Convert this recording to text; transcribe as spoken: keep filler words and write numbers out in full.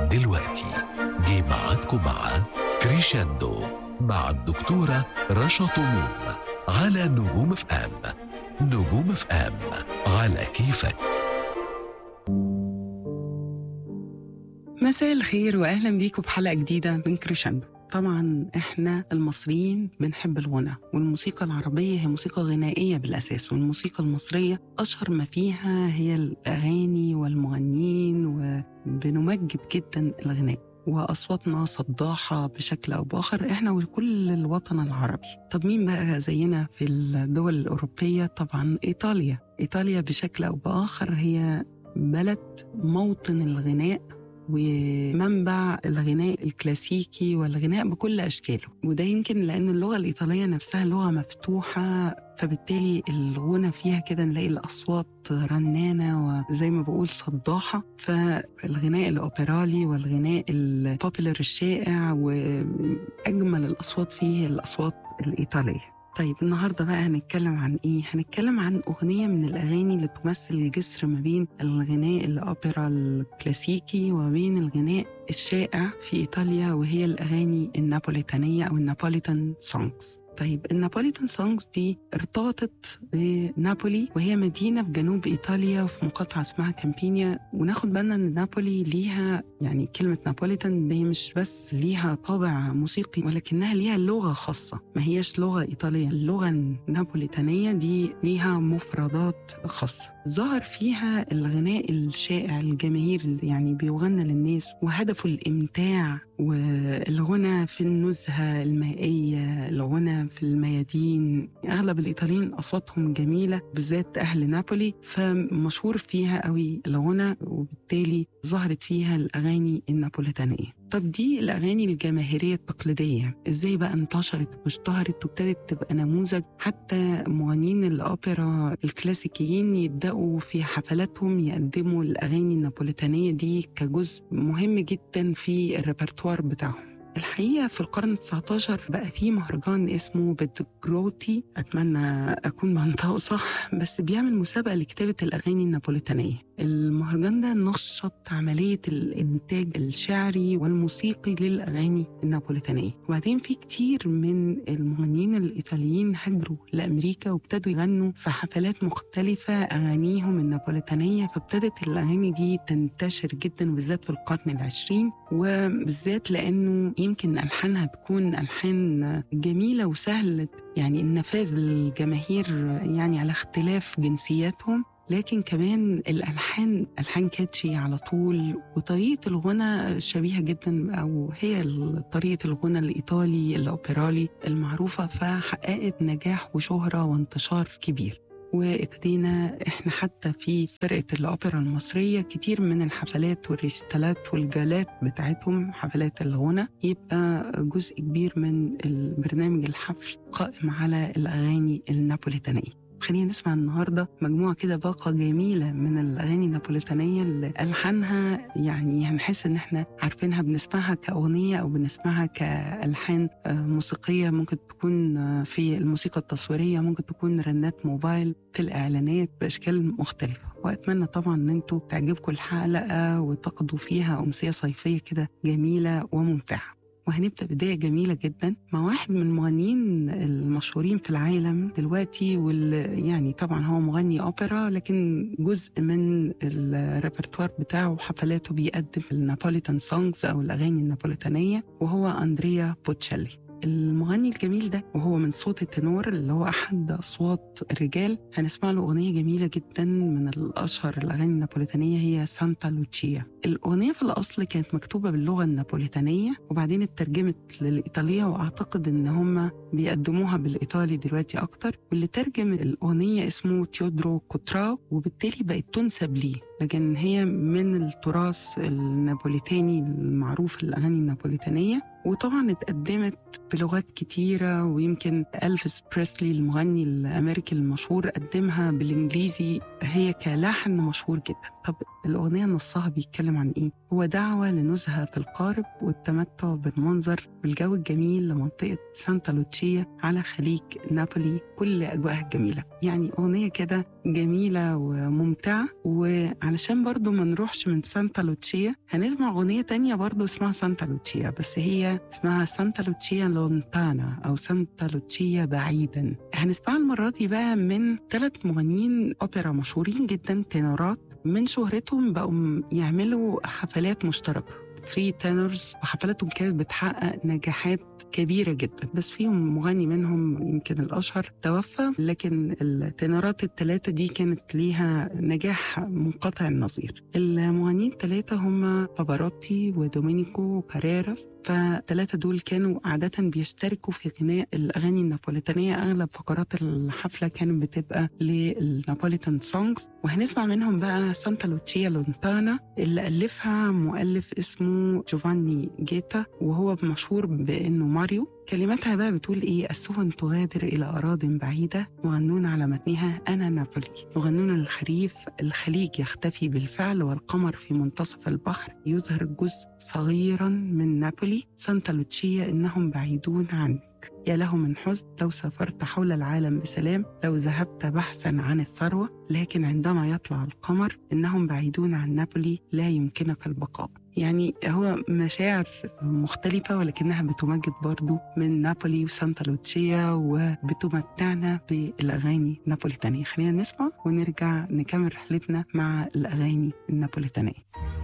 دلوقتي جه ميعادكم مع كريشاندو مع الدكتورة رشا طموم على نجوم اف ام. نجوم اف ام على كيفك. مساء الخير وأهلا بيكم بحلقة جديدة من كريشاندو. طبعا احنا المصريين بنحب الغنى، والموسيقى العربية هي موسيقى غنائية بالأساس، والموسيقى المصرية أشهر ما فيها هي الأغاني والمغنين، وبنمجد جدا الغناء وأصواتنا صداحة بشكل أو بآخر احنا وكل الوطن العربي. طب مين بقى زينا في الدول الأوروبية؟ طبعا إيطاليا. إيطاليا بشكل أو بآخر هي بلد موطن الغناء ومنبع الغناء الكلاسيكي والغناء بكل أشكاله، وده يمكن لأن اللغة الإيطالية نفسها لغة مفتوحة، فبالتالي الغنى فيها كده نلاقي الأصوات رنانة وزي ما بقول صداحة. فالغناء الأوبرالي والغناء البوبيلر الشائع وأجمل الأصوات فيه الأصوات الإيطالية. طيب النهاردة بقى هنتكلم عن إيه؟ هنتكلم عن أغنية من الأغاني اللي تمثل الجسر ما بين الغناء الأوبرا الكلاسيكي وبين الغناء الشائع في إيطاليا، وهي الأغاني النابوليتانية أو النابوليتان سونجز. طيب النابوليتان سونجز دي ارتبطت بنابولي، وهي مدينة في جنوب إيطاليا وفي مقاطعة اسمها كامبينيا. وناخد بالنا أن نابولي ليها يعني كلمة نابوليتان هي مش بس ليها طابع موسيقي، ولكنها ليها لغة خاصة، ما هيش لغة إيطالية. اللغة النابوليتانية دي ليها مفردات خاصة ظهر فيها الغناء الشائع الجماهير اللي يعني بيغنى للناس وهدفه الإمتاع، والغنى في النزهة المائية، الغنى في الميادين. أغلب الإيطاليين أصواتهم جميلة بالذات أهل نابولي، فمشهور فيها قوي الغنى، وبالتالي ظهرت فيها الأغاني النابوليتانية. طب دي الأغاني الجماهيرية التقليدية إزاي بقى انتشرت واشتهرت وابتدت تبقى نموذج حتى مغنيين الأوبرا الكلاسيكيين يبدأوا في حفلاتهم يقدموا الأغاني النابوليتانية دي كجزء مهم جدا في الريبرتوار بتاعهم؟ الحقيقة في القرن التاسع عشر بقى في مهرجان اسمه بتجروتي، أتمنى أكون بنطقه صح، بس بيعمل مسابقة لكتابة الأغاني النابوليتانية. المهرجان ده نشط عملية الإنتاج الشعري والموسيقي للأغاني النابوليتانية. وبعدين في كتير من المغنيين الإيطاليين هاجروا لأمريكا وابتدوا يغنوا في حفلات مختلفة أغانيهم النابوليتانية، فابتدت الأغاني دي تنتشر جدا بالذات في القرن العشرين، وبالذات لأنه يمكن ألحانها تكون ألحان جميلة وسهلة يعني النفاذ للجماهير يعني على اختلاف جنسياتهم، لكن كمان الألحان ألحان كاتشي على طول، وطريقة الغنى شبيهة جدا أو هي طريقة الغنى الإيطالي الأوبرالي المعروفة، فحققت نجاح وشهرة وانتشار كبير. وابتدينا احنا حتى في فرقة الأوبرا المصرية كتير من الحفلات والريسيتالات والجالات بتاعتهم حفلات الغنى يبقى جزء كبير من البرنامج الحفل قائم على الأغاني النابوليتانية. خلينا نسمع النهاردة مجموعة كده باقة جميلة من الأغاني النابوليتانية اللي ألحانها يعني هنحس إن احنا عارفينها، بنسمعها كأغنية أو بنسمعها كألحان موسيقية، ممكن تكون في الموسيقى التصويرية، ممكن تكون رنات موبايل في الإعلانات بأشكال مختلفة. وأتمنى طبعا إن انتوا تعجبكم الحلقة وتقضوا فيها أمسية صيفية كده جميلة وممتعة. وهنبدأ بداية جميلة جدا مع واحد من المغنيين المشهورين في العالم دلوقتي، وال يعني طبعا هو مغني أوبرا لكن جزء من الريبرتوار بتاعه وحفلاته بيقدم النابوليتان سونجز أو الأغاني النابوليتانية، وهو أندريا بوتشيلي. المغني الجميل ده وهو من صوت التنور اللي هو أحد أصوات الرجال، هنسمع له أغنية جميلة جدا من الأشهر الأغاني النابوليتانية هي سانتا لوتشيا. الأغنية في الأصل كانت مكتوبة باللغة النابوليتانية وبعدين اترجمت للإيطالية، وأعتقد إن هم بيقدموها بالإيطالي دلوقتي أكتر، واللي ترجم الأغنية اسمه تيودرو كوتراو، وبالتالي بقت تنسب ليه، لكن هي من التراث النابوليتاني المعروف الأغاني النابوليتانية. وطبعا اتقدمت بلغات كتيرة، ويمكن ألفيس بريسلي المغني الأمريكي المشهور قدمها بالإنجليزي هي كلحن مشهور جدا. طب الأغنية نصها بيتكلم عن إيه؟ هو دعوة لنزهة في القارب والتمتع بالمنظر والجو الجميل لمنطقة سانتا لوتشيا على خليج نابولي، كل أجواءها الجميلة. يعني أغنية كده جميلة وممتعة. وعلشان برضو ما نروحش من سانتا لوتشيا هنسمع أغنية تانية برضو اسمها سانتا لوتشيا، بس هي اسمها سانتا لوتشيا لونتانا أو سانتا لوتشيا بعيدا. هنسمعها المرة دي بقى من ثلاث مغنيين أوبرا مشهورين جدا، تينورات. من شهرتهم بقوا يعملوا حفلات مشتركة، ثري تينورز، وحفلاتهم كانت بتحقق نجاحات كبيرة جدا. بس فيهم مغني منهم يمكن الأشهر توفى، لكن التينورات الثلاثة دي كانت ليها نجاح منقطع النظير. المغنيين الثلاثة هم بافاروتي ودومينيكو وكاريراس. فالثلاثة دول كانوا عادة بيشتركوا في غناء الأغاني النابوليتانية. أغلب فقرات الحفلة كانت بتبقى للنابوليتان سونجز، وهنسمع منهم بقى سانتا لوتشيا لونتانا اللي ألفها مؤلف اسمه جوفاني جيتا، وهو مشهور بأنه ماريو. كلماتها بقى بتقول إيه: السفن تغادر إلى أراضٍ بعيدة، يغنون على متنها أنا نابولي، يغنون الخريف، الخليج يختفي بالفعل، والقمر في منتصف البحر يظهر جزء صغيرا من نابولي. سانتا لوتشيا إنهم بعيدون عنك، يا له من حزن لو سافرت حول العالم بسلام، لو ذهبت بحثا عن الثروة، لكن عندما يطلع القمر إنهم بعيدون عن نابولي، لا يمكنك البقاء. يعني هو مشاعر مختلفة ولكنها بتمجد برضو من نابولي وسانتا لوتشيا، وبتمتعنا بالأغاني النابوليتانية. خلينا نسمع ونرجع نكمل رحلتنا مع الأغاني النابوليتانية.